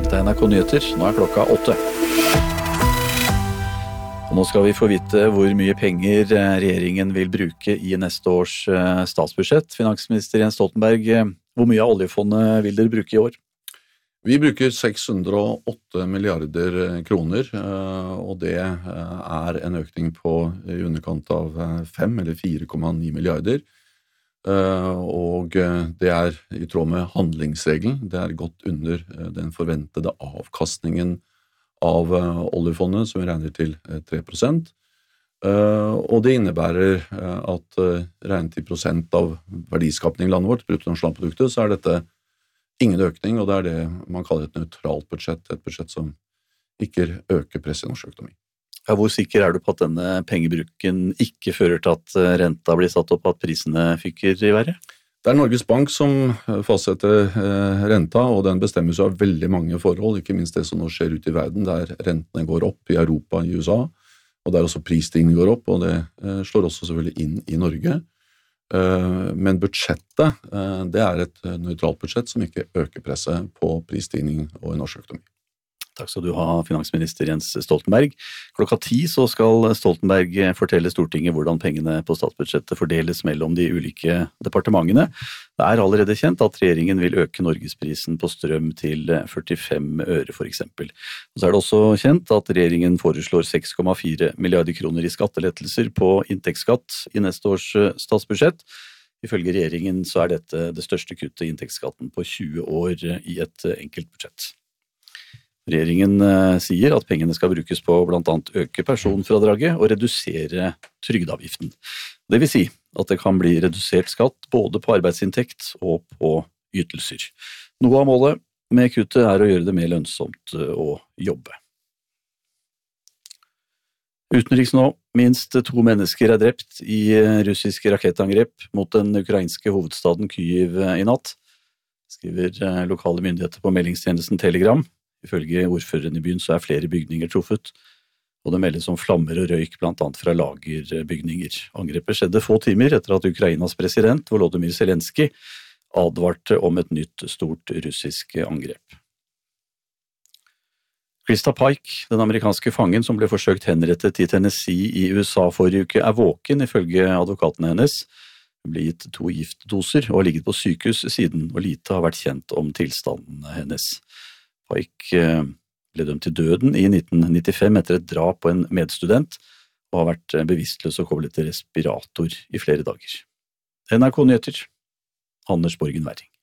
Det NRK Nyheter, nå klokka 8. Og nå skal vi få vite hvor mye penger regjeringen vil bruke i neste års statsbudsjett. Finansminister Jens Stoltenberg, hvor mye av oljefondet vil dere bruke i år? Vi bruker 608 milliarder kroner, og det en økning på i underkant av 5 eller 4,9 milliarder. Og det i tråd med handlingsregelen. Det godt under den forventede avkastningen av oljefondet, som vi regner til 3%. Og det innebærer at regnet til prosent av verdiskapning i landet vårt, bruttonasjonalproduktet, så dette ingen økning, og det det man kaller et nøytralt budsjett, et budsjett som ikke øker presset i norsk økonomi. Ja, hvor sikker du på at denne pengebruken ikke fører til at renta blir satt opp, at prisene fyker i været? Det Norges Bank som fastsetter renta, og den bestemmes av veldig mange forhold, ikke minst det som nå skjer ute i verden, der rentene går opp i Europa, i USA, og der også prisstigningen går opp, og det slår også selvfølgelig inn i Norge. Men budsjettet, det et nøytralt budsjett som ikke øker presset på prisstigning og i norsk økonomi. Takk skal du ha, finansminister Jens Stoltenberg. Klokka 10 så skal Stoltenberg fortelle Stortinget hvordan pengene på statsbudsjettet fordeles mellom de ulike departementene. Det allerede kjent at regjeringen vil øke norgesprisen på strøm til 45 øre for eksempel. Og så det også kjent at regjeringen foreslår 6,4 milliarder kroner i skattelettelser på inntektsskatt i neste års statsbudsjett. Ifølge regjeringen så dette det største kuttet i inntektsskatten på 20 år i et enkelt budsjett. Regjeringen sier at pengene skal brukes på blant annet øke personfradraget og redusere trygdeavgiften. Det vil si at det kan bli redusert skatt både på arbeidsinntekt og på ytelser. Noe av målet med kuttet å gjøre det mer lønnsomt å jobbe. Utenriks nå, minst 2 mennesker drept i russiske rakettangrep mot den ukrainske hovedstaden Kyiv i natt, skriver lokale myndigheter på meldingstjenesten Telegram. Ifølge ordføreren i byen så flere bygninger truffet, og det meldes om flammer og røyk blant annet fra lagerbygninger. Angrepet skjedde få timer etter at Ukrainas president Volodymyr Zelenskyj advarte om et nytt stort russisk angrep. Krista Pike, den amerikanske fangen som ble forsøkt henrettet i Tennessee i USA forrige uke, våken ifølge advokatene hennes. Hun ble gitt 2 giftdoser og har ligget på sykehus siden, og lite har vært kjent om tilstanden hennes. Pike ble dømt til døden i 1995 etter et drap på en medstudent, og har vært bevisstløs og koblet til respirator i flere dager. NRK Nyheter, Anders Borgen Werring.